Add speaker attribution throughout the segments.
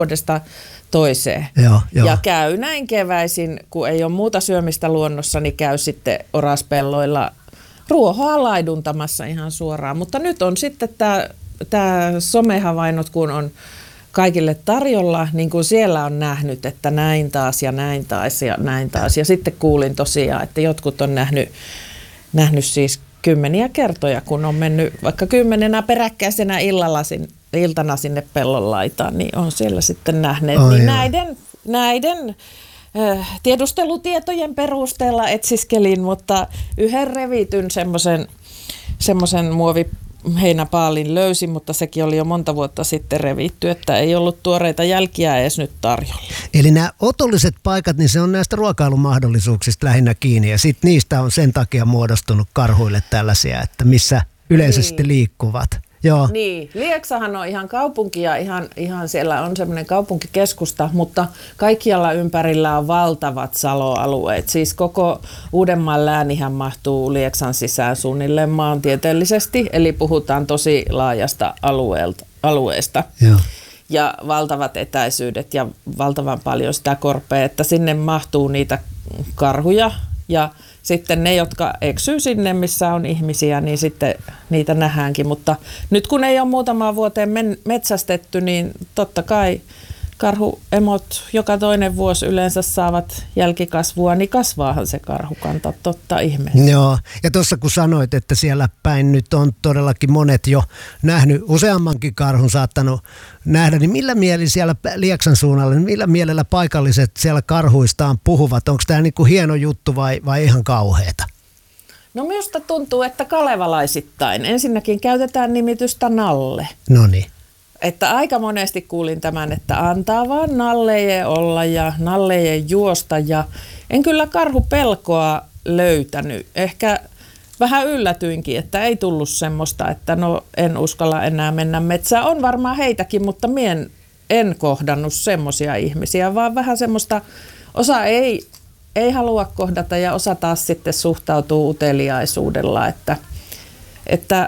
Speaker 1: vuodesta toiseen.
Speaker 2: Joo.
Speaker 1: Ja käy näin keväisin, kun ei ole muuta syömistä luonnossa, niin käy sitten oraspelloilla ruohoa laiduntamassa ihan suoraan. Mutta nyt on sitten tämä somehavainnot, kun on kaikille tarjolla, niin kuin siellä on nähnyt, että näin taas ja näin taas ja näin taas. Ja sitten kuulin tosiaan, että jotkut on nähnyt siis kymmeniä kertoja, kun on mennyt vaikka 10 peräkkäisenä iltana sinne pellon laitaan, niin on siellä sitten nähneet. Niin näiden tiedustelutietojen perusteella etsiskelin, mutta yhden revityn semmoisen muoviheinäpaalin löysin, mutta sekin oli jo monta vuotta sitten revitty, että ei ollut tuoreita jälkiä edes nyt tarjolla.
Speaker 2: Eli nämä otolliset paikat, niin se on näistä ruokailumahdollisuuksista lähinnä kiinni ja sitten niistä on sen takia muodostunut karhuille tällaisia, että missä yleensä sitten liikkuvat. Joo.
Speaker 1: Niin, Lieksahan on ihan kaupunki ja ihan siellä on semmoinen kaupunkikeskusta, mutta kaikkialla ympärillä on valtavat saloalueet. Siis koko Uudenmaan läänihän mahtuu Lieksan sisään suunnilleen maantieteellisesti, eli puhutaan tosi laajasta alueesta.
Speaker 2: Joo.
Speaker 1: Ja valtavat etäisyydet ja valtavan paljon sitä korpea, että sinne mahtuu niitä karhuja ja sitten ne, jotka eksyy sinne, missä on ihmisiä, niin sitten niitä nähdäänkin. Mutta nyt kun ei ole muutamaan vuoteen metsästetty, niin totta kai karhuemot joka toinen vuosi yleensä saavat jälkikasvua, niin kasvaahan se karhukanta totta ihmeessä.
Speaker 2: Joo, ja tuossa kun sanoit, että siellä päin nyt on todellakin monet jo nähnyt, useammankin karhun saattanut nähdä, niin millä mieli siellä Lieksan suunnalla, niin millä mielellä paikalliset siellä karhuistaan puhuvat? Onko tämä niin kuin hieno juttu vai ihan kauheata?
Speaker 1: No minusta tuntuu, että kalevalaisittain. Ensinnäkin käytetään nimitystä nalle.
Speaker 2: Noniin.
Speaker 1: Että aika monesti kuulin tämän, että antaa vaan nallejen olla ja nallejen juosta ja en kyllä karhupelkoa löytänyt. Ehkä vähän yllätyinkin, että ei tullut semmoista, että no en uskalla enää mennä metsään. On varmaan heitäkin, mutta en kohdannut semmoisia ihmisiä, vaan vähän semmoista, osa ei halua kohdata ja osa taas sitten suhtautuu uteliaisuudella, että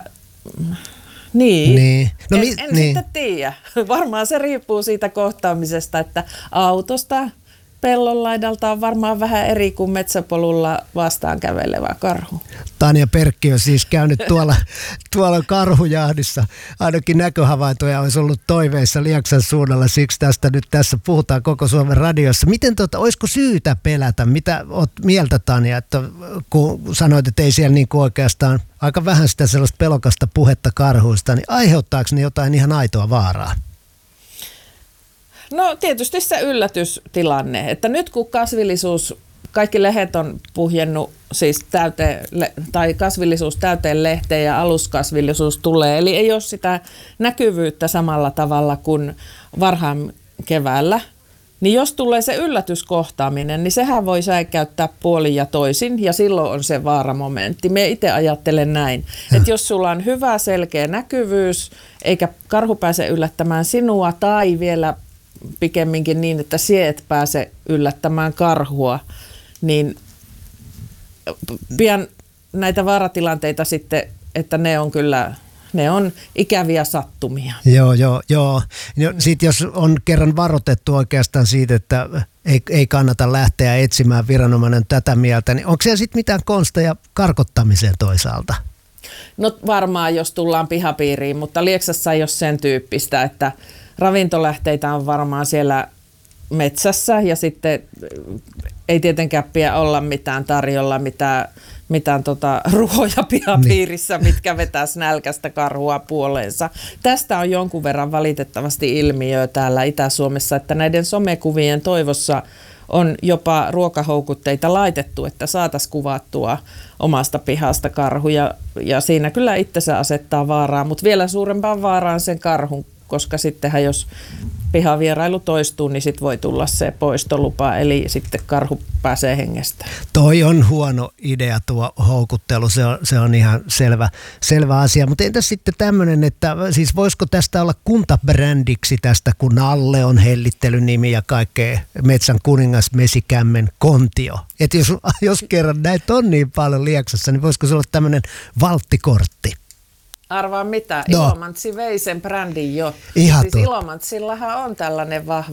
Speaker 1: Niin. No, en sitten tiedä. Varmaan se riippuu siitä kohtaamisesta, että autosta pellon laidalta on varmaan vähän eri kuin metsäpolulla vastaan kävelevä karhu.
Speaker 2: Tanja Perkki on siis käynyt tuolla karhujahdissa. Ainakin näköhavaintoja olisi ollut toiveissa Lieksan suunnalla, siksi tästä nyt tässä puhutaan koko Suomen radiossa. Miten olisiko syytä pelätä? Mitä olet mieltä, Tanja, että kun sanoit, että ei siellä niin kuin oikeastaan aika vähän sitä sellaista pelokasta puhetta karhuista, niin aiheuttaako ne jotain ihan aitoa vaaraa?
Speaker 1: No tietysti se yllätystilanne, että nyt kun kaikki lehdet on puhjennut siis tai kasvillisuus täyteen lehteen ja aluskasvillisuus tulee, eli ei ole sitä näkyvyyttä samalla tavalla kuin varhaan keväällä, niin jos tulee se yllätyskohtaaminen, niin sehän voi säikäyttää puolin ja toisin ja silloin on se vaaramomentti. Me itse ajattelen näin, että jos sulla on hyvä selkeä näkyvyys eikä karhu pääse yllättämään sinua tai vielä pikemminkin niin, että sinä et pääse yllättämään karhua, niin pian näitä vaaratilanteita sitten, että ne on ikäviä sattumia.
Speaker 2: Joo. Sitten jos on kerran varoitettu oikeastaan siitä, että ei kannata lähteä etsimään viranomainen tätä mieltä, niin onko siellä sitten mitään konsteja karkottamiseen toisaalta?
Speaker 1: No varmaan, jos tullaan pihapiiriin, mutta Lieksassa ei ole sen tyyppistä, että ravintolähteitä on varmaan siellä metsässä ja sitten ei tietenkään pidä olla mitään tarjolla, mitään ruoja pihapiirissä, mitkä vetäisi nälkästä karhua puoleensa. Tästä on jonkun verran valitettavasti ilmiöä täällä Itä-Suomessa, että näiden somekuvien toivossa on jopa ruokahoukutteita laitettu, että saataisiin kuvattua omasta pihasta karhuja ja siinä kyllä itsensä asettaa vaaraa, mutta vielä suurempaan vaaraan sen karhun, koska sittenhän jos pihavierailu toistuu, niin sitten voi tulla se poistolupa, eli sitten karhu pääsee hengestä.
Speaker 2: Toi on huono idea tuo houkuttelu, se on ihan selvä asia. Mutta entäs sitten tämmöinen, että siis voisiko tästä olla kuntabrändiksi tästä, kun Nalle on hellittelynimi ja kaikkea metsän kuningas Mesikämmen Kontio. Että jos kerran näitä on niin paljon Lieksassa, niin voisiko se olla tämmöinen valttikortti?
Speaker 1: Arvaa mitä,
Speaker 2: No.
Speaker 1: Ilomantsi vei sen brändin jo.
Speaker 2: Ihan
Speaker 1: Siis
Speaker 2: totta.
Speaker 1: Ilomantsillahan on tällainen vahva